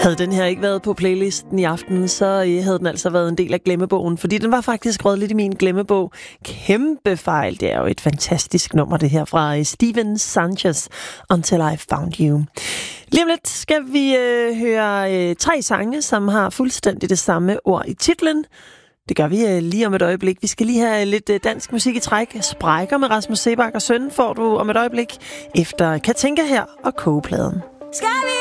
Havde den her ikke været på playlisten i aften, så havde den altså været en del af glemmebogen, fordi den var faktisk røget lidt i min glemmebog. Kæmpe fejl. Det er jo et fantastisk nummer, det her fra Steven Sanchez, Until I Found You. Lige om lidt skal vi høre 3 sange, som har fuldstændig det samme ord i titlen. Det gør vi lige om et øjeblik. Vi skal lige have lidt dansk musik i træk. Sprækker med Rasmus Seebach og Søn får du om et øjeblik efter Katinka her og Kogepladen. Skal vi